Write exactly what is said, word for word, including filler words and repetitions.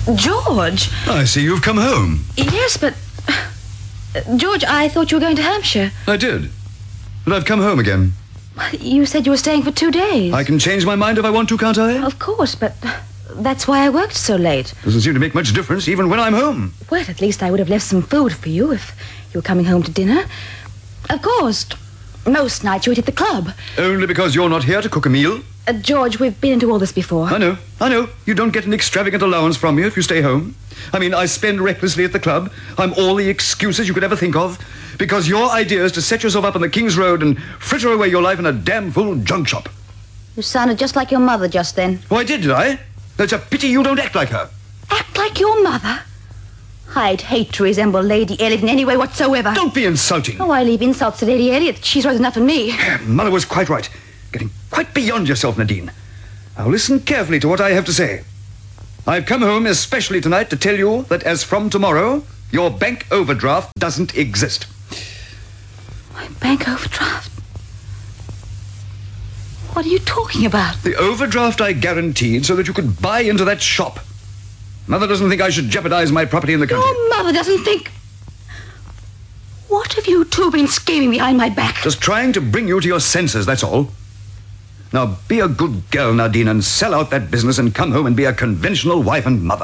George! I see you've come home. Yes, but... George, I thought you were going to Hampshire. I did. But I've come home again. You said you were staying for two days. I can change my mind if I want to, can't I? Of course, but that's why I worked so late. Doesn't seem to make much difference, even when I'm home. Well, at least I would have left some food for you if you were coming home to dinner. Of course. Most nights you eat at the club. Only because you're not here to cook a meal? Uh, George, we've been into all this before. I know, I know. You don't get an extravagant allowance from me if you stay home. I mean, I spend recklessly at the club. I'm all the excuses you could ever think of. Because your idea is to set yourself up on the King's Road and fritter away your life in a damn fool junk shop. You sounded just like your mother just then. Oh, I did, did I? It's a pity you don't act like her. Act like your mother? I'd hate to resemble Lady Elliot in any way whatsoever. Don't be insulting. Oh, I leave insults to Lady Elliot. She's worth enough for me. Mother was quite right. Getting quite beyond yourself, Nadine. Now listen carefully to what I have to say. I've come home especially tonight to tell you that as from tomorrow, your bank overdraft doesn't exist. My bank overdraft? What are you talking about? The overdraft I guaranteed so that you could buy into that shop. Mother doesn't think I should jeopardize my property in the country. Your mother doesn't think... What have you two been scheming behind my back? Just trying to bring you to your senses, that's all. Now, be a good girl, Nadine, and sell out that business and come home and be a conventional wife and mother.